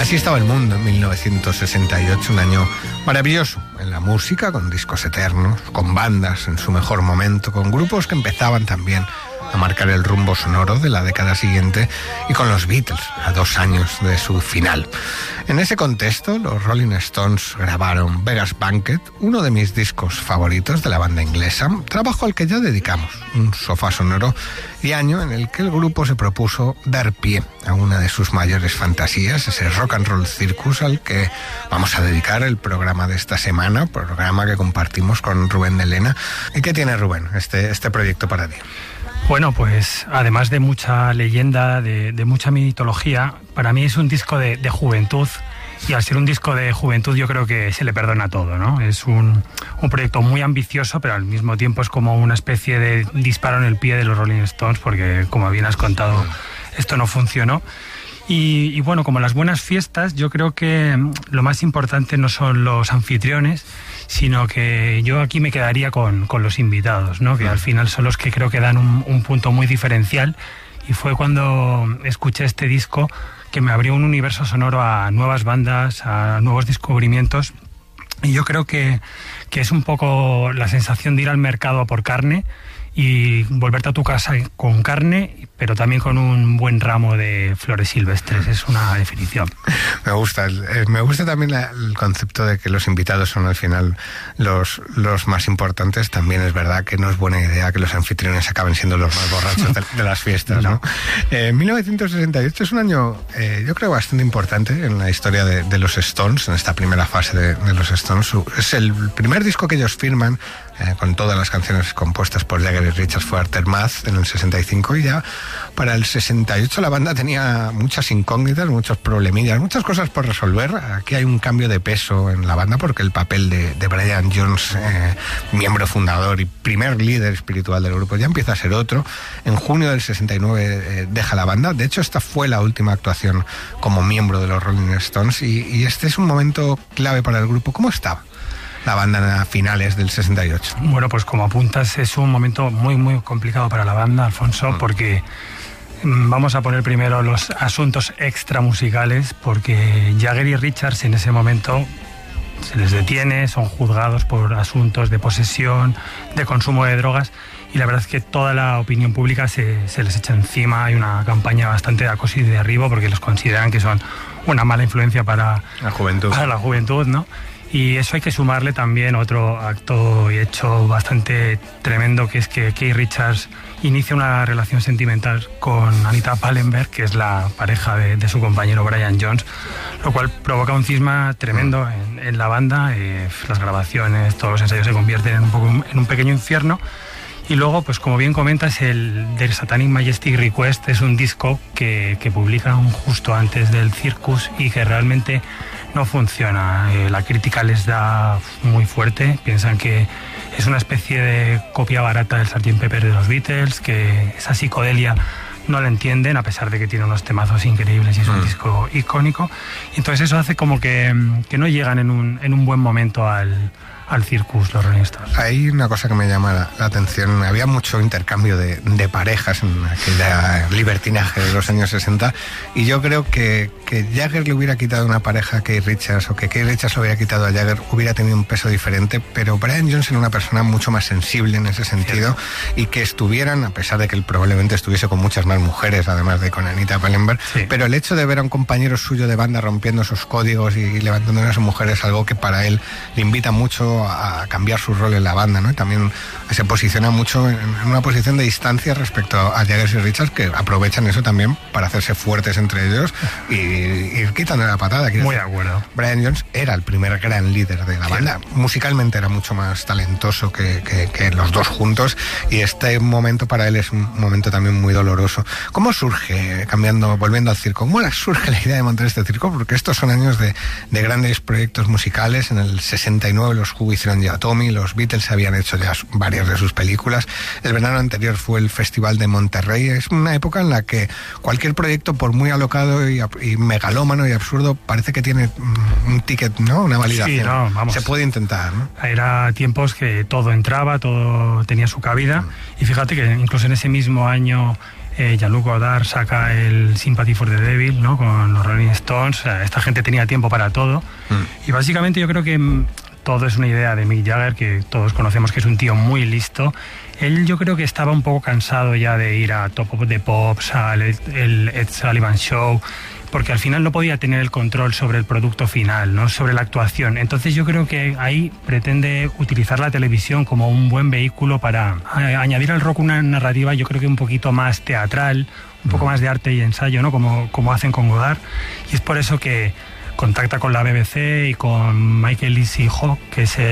Así estaba el mundo en 1968, un año maravilloso en la música, con discos eternos, con bandas en su mejor momento, con grupos que empezaban también a marcar el rumbo sonoro de la década siguiente y con los Beatles a 2 años de su final. En ese contexto, los Rolling Stones grabaron Vegas Banquet, uno de mis discos favoritos de la banda inglesa, trabajo al que ya dedicamos un sofá sonoro y año en el que el grupo se propuso dar pie a una de sus mayores fantasías, ese rock and roll circus al que vamos a dedicar el programa de esta semana, programa que compartimos con Rubén de Lena. ¿Y qué tiene Rubén este proyecto para ti? Bueno, pues además de mucha leyenda, de mucha mitología, para mí es un disco de juventud, y al ser un disco de juventud yo creo que se le perdona todo, ¿no? Es un proyecto muy ambicioso, pero al mismo tiempo es como una especie de disparo en el pie de los Rolling Stones, porque como bien has contado, esto no funcionó. Y bueno, como las buenas fiestas, yo creo que lo más importante no son los anfitriones, sino que yo aquí me quedaría con los invitados, ¿no? Que al final son los que creo que dan un punto muy diferencial, y fue cuando escuché este disco que me abrió un universo sonoro a nuevas bandas, a nuevos descubrimientos, y yo creo que es un poco la sensación de ir al mercado a por carne y volverte a tu casa con carne, pero también con un buen ramo de flores silvestres. Es una definición. Me gusta también el concepto de que los invitados son al final los más importantes. También es verdad que no es buena idea que los anfitriones acaben siendo los más borrachos de las fiestas, ¿no? 1968 es un año, yo creo, bastante importante en la historia de los Stones, en esta primera fase de los Stones. Es el primer disco que ellos firman, con todas las canciones compuestas por Jagger y Richards, fue Aftermath en el 65, y ya para el 68 la banda tenía muchas incógnitas, muchos problemillas, muchas cosas por resolver. Aquí hay un cambio de peso en la banda porque el papel de Brian Jones, miembro fundador y primer líder espiritual del grupo, ya empieza a ser otro. En junio del 69 deja la banda. De hecho, esta fue la última actuación como miembro de los Rolling Stones, y este es un momento clave para el grupo. ¿Cómo estaba la banda a finales del 68? Bueno, pues como apuntas, es un momento muy, muy complicado para la banda, Alfonso, porque vamos a poner primero los asuntos extramusicales, porque Jagger y Richards en ese momento se les detiene, son juzgados por asuntos de posesión, de consumo de drogas, y la verdad es que toda la opinión pública se les echa encima. Hay una campaña bastante de acoso y de derribo porque los consideran que son una mala influencia para la juventud, ¿no? Y eso hay que sumarle también otro acto y hecho bastante tremendo, que es que Keith Richards inicia una relación sentimental con Anita Pallenberg, que es la pareja de su compañero Brian Jones, lo cual provoca un cisma tremendo en la banda. Las grabaciones, todos los ensayos se convierten en un pequeño infierno. Y luego, pues como bien comentas, el The Satanic Majestic Request es un disco que publican justo antes del Circus y que realmente no funciona. La crítica les da muy fuerte, piensan que es una especie de copia barata del Sgt. Pepper de los Beatles, que esa psicodelia no la entienden, a pesar de que tiene unos temazos increíbles y es un disco icónico. Entonces eso hace como que no llegan en un buen momento al Circus, los Rolling Stones. Hay una cosa que me llama la atención. Había mucho intercambio de parejas en aquella libertinaje de los años 60, y yo creo que Jagger le hubiera quitado una pareja a Keith Richards, o que Keith Richards lo hubiera quitado a Jagger, hubiera tenido un peso diferente. Pero Brian Jones era una persona mucho más sensible en ese sentido, y que estuvieran, a pesar de que él probablemente estuviese con muchas más mujeres, además de con Anita Pallenberg, pero el hecho de ver a un compañero suyo de banda rompiendo esos códigos y levantando a su mujer es algo que para él le invita mucho a cambiar su rol en la banda, ¿no? Y también se posiciona mucho en una posición de distancia respecto a Jagger y Richards, que aprovechan eso también para hacerse fuertes entre ellos y ir quitando la patada. Muy de acuerdo. Brian Jones era el primer gran líder de la banda. Musicalmente era mucho más talentoso que los dos juntos, y este momento para él es un momento también muy doloroso. ¿Cómo surge, volviendo al circo, cómo surge la idea de montar este circo? Porque estos son años de grandes proyectos musicales. En el 69 los Who hicieron ya Tommy, los Beatles habían hecho ya varias de sus películas. El verano anterior fue el Festival de Monterrey. Es una época en la que cualquier proyecto, por muy alocado y megalómano y absurdo, parece que tiene un ticket, ¿no? Una validación. Sí, no, vamos. Se puede intentar, ¿no? Era tiempos que todo entraba, todo tenía su cabida. Y fíjate que incluso en ese mismo año Jean-Luc Godard saca el Sympathy for the Devil, ¿no? Con los Rolling Stones. O sea, esta gente tenía tiempo para todo. Y básicamente yo creo que todo es una idea de Mick Jagger, que todos conocemos que es un tío muy listo. Él yo creo que estaba un poco cansado ya de ir a Top of the Pops, al Ed Sullivan Show, porque al final no podía tener el control sobre el producto final, ¿no? Sobre la actuación. Entonces yo creo que ahí pretende utilizar la televisión como un buen vehículo para añadir al rock una narrativa, yo creo que un poquito más teatral, un poco más de arte y ensayo, ¿no? Como hacen con Godard. Y es por eso que contacta con la BBC y con Michael Easy Hawke, que es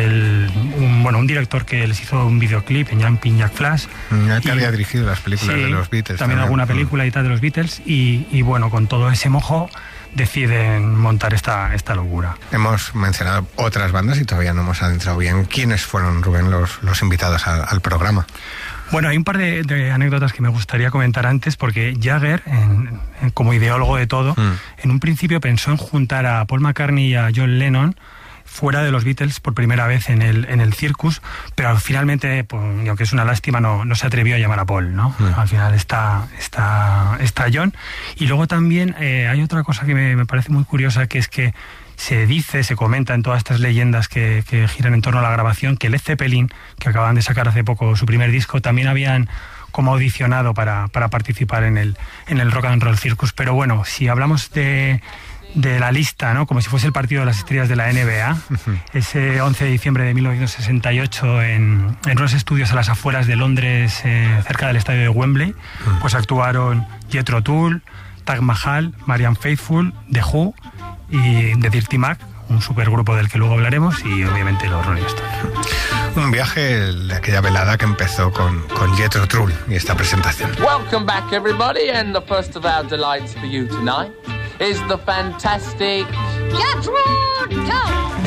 un director que les hizo un videoclip en Jumping Jack Flash. Que había dirigido las películas de los Beatles. También alguna película y tal de los Beatles. Y bueno, con todo ese mojo deciden montar esta locura. Hemos mencionado otras bandas y todavía no hemos adentrado bien. ¿Quiénes fueron, Rubén, los invitados al programa? Bueno, hay un par de anécdotas que me gustaría comentar antes, porque Jagger, como ideólogo de todo, en un principio pensó en juntar a Paul McCartney y a John Lennon fuera de los Beatles por primera vez en el Circus, pero finalmente, pues, aunque es una lástima, no se atrevió a llamar a Paul, ¿no? Al final está John. Y luego también hay otra cosa que me parece muy curiosa, que es que se comenta en todas estas leyendas que giran en torno a la grabación, que Led Zeppelin, que acaban de sacar hace poco su primer disco, también habían como audicionado para participar en el Rock and Roll Circus. Pero bueno, si hablamos de la lista, ¿no? Como si fuese el partido de las estrellas de la NBA, ese 11 de diciembre de 1968 en unos estudios a las afueras de Londres, cerca del estadio de Wembley, pues actuaron Jethro Tull, Taj Mahal, Marianne Faithfull, The Who y The Dirty Mac, un supergrupo del que luego hablaremos, y obviamente los Rolling Stones. Un viaje de aquella velada que empezó con Jethro Tull y esta presentación. Welcome back everybody, and the first of our delights for you tonight is the fantastic Jethro